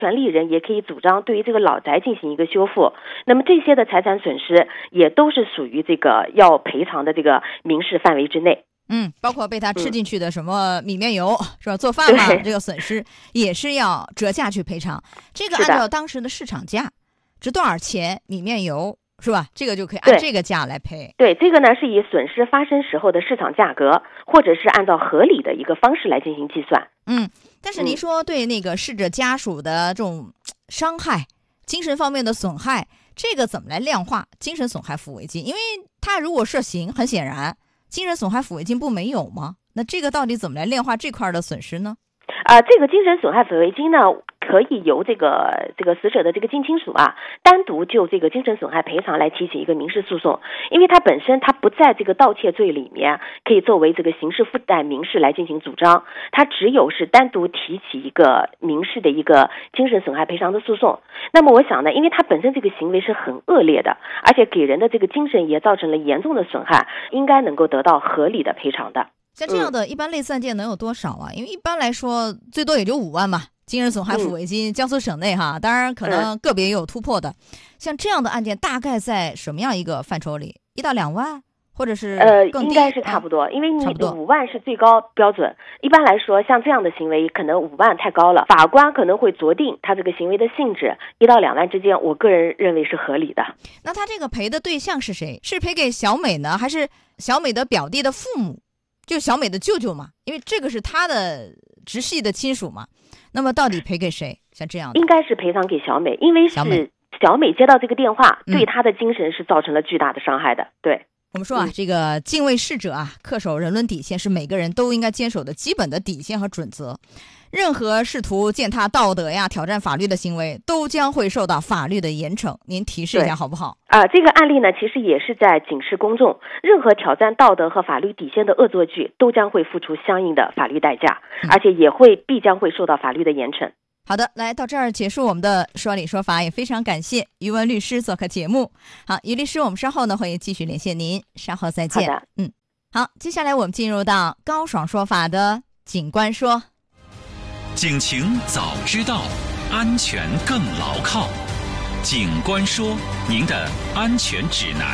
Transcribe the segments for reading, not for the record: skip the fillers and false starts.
权利人也可以主张对于这个老宅进行一个修复，那么这些的财产损失也都是属于这个要赔偿的这个民事范围之内。 包括被他吃进去的什么米面油，是吧？做饭嘛，这个损失也是要折价去赔偿。这个按照当时的市场价，值多少钱米面油，是吧？这个就可以按这个价来赔。 对，这个呢是以损失发生时候的市场价格，或者是按照合理的一个方式来进行计算。 但是您说对那个逝者家属的这种伤害、精神方面的损害，这个怎么来量化精神损害抚慰金？因为他如果涉刑，很显然精神损害抚慰金不没有吗？那这个到底怎么来量化这块的损失呢？ 这个精神损害抚慰金呢，可以由这个死者的这个近亲属单独就这个精神损害赔偿来提起一个民事诉讼，因为它本身它不在这个盗窃罪里面可以作为这个刑事附带民事来进行主张，它只有是单独提起一个民事的一个精神损害赔偿的诉讼。那么我想呢，因为它本身这个行为是很恶劣的，而且给人的这个精神也造成了严重的损害，应该能够得到合理的赔偿的。 像这样的一般类似案件能有多少啊？因为一般来说最多也就5万嘛，精神损害抚慰金，江苏省内当然可能个别也有突破的。像这样的案件大概在什么样一个范畴里？1到2万，或者是更低？ 应该是差不多，因为你5万是最高标准。一般来说，像这样的行为可能5万太高了，法官可能会酌定他这个行为的性质，1到2万之间，我个人认为是合理的。 那他这个赔的对象是谁？是赔给小美呢，还是小美的表弟的父母？就小美的舅舅嘛，因为这个是他的直系的亲属嘛。那么到底赔给谁？像这样的， 应该是赔偿给小美，因为是小美接到这个电话，对她的精神是造成了巨大的伤害的。对， 我们说这个敬畏逝者恪守人伦底线是每个人都应该坚守的基本的底线和准则。任何试图践踏道德挑战法律的行为，都将会受到法律的严惩。您提示一下好不好？ 这个案例呢，其实也是在警示公众，任何挑战道德和法律底线的恶作剧，都将会付出相应的法律代价，而且必将会受到法律的严惩。 好的，来到这儿结束我们的说理说法，也非常感谢于文律师做客节目。好，于律师，我们稍后呢会继续连线您，稍后再见。 好的， 好，接下来我们进入到高爽说法的警官说。 警情早知道，安全更牢靠。警官说，您的安全指南。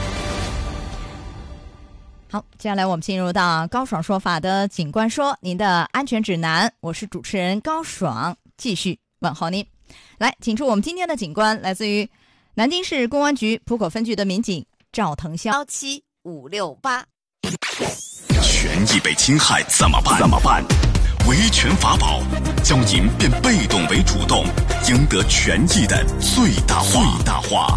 好，接下来我们进入到高爽说法的警官说，您的安全指南。我是主持人高爽，继续问候您。来，请出我们今天的警官，来自于南京市公安局浦口分局的民警赵腾霄。 17568。 权益被侵害怎么办？维权法宝，教您变被动为主动，赢得权益的最大化。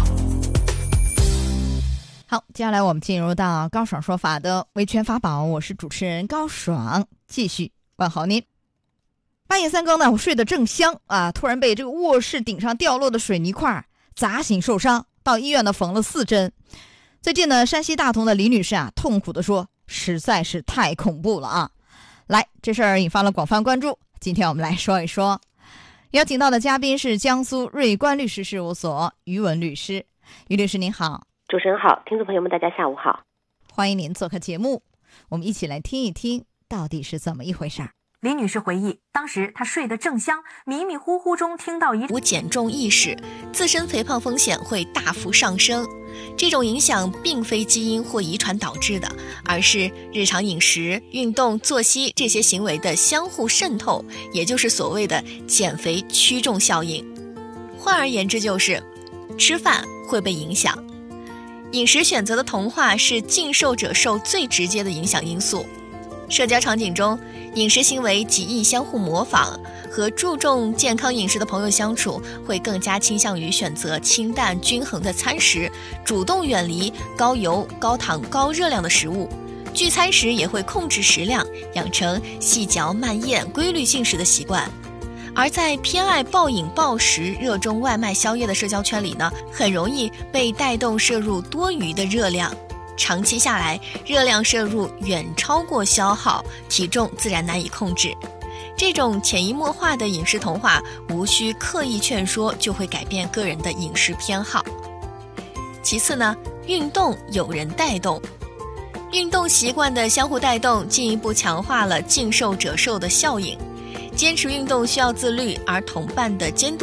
好，接下来我们进入到高爽说法的维权法宝，我是主持人高爽，继续问候您。半夜3更呢，我睡得正香突然被这个卧室顶上掉落的水泥块砸醒受伤，到医院呢缝了4针。最近呢，山西大同的李女士痛苦地说，实在是太恐怖了来，这事儿引发了广泛关注。今天我们来说一说，邀请到的嘉宾是江苏瑞观律师事务所于文律师。于律师您好。 主持人好，听众朋友们大家下午好， 欢迎您做客节目，我们一起来听一听到底是怎么一回事。 李女士回忆，当时她睡得正香，迷迷糊糊中听到无减重意识，自身肥胖风险会大幅上升。这种影响并非基因或遗传导致的，而是日常饮食、运动、作息这些行为的相互渗透，也就是所谓的减肥驱动效应。换而言之，就是吃饭会被影响。饮食选择的同化是近受者受最直接的影响因素。社交场景中，饮食行为极易相互模仿，和注重健康饮食的朋友相处，会更加倾向于选择清淡均衡的餐食，主动远离高油、高糖、高热量的食物。聚餐时也会控制食量，养成细嚼慢咽、规律进食的习惯。而在偏爱暴饮暴食、热衷外卖宵夜的社交圈里呢，很容易被带动摄入多余的热量，长期下来，热量摄入远超过消耗，体重自然难以控制。这种潜移默化的饮食同化，无需刻意劝说就会改变个人的饮食偏好。其次呢，运动有人带动，运动习惯的相互带动，进一步强化了近受者受的效应。 坚持运动需要自律，而同伴的监督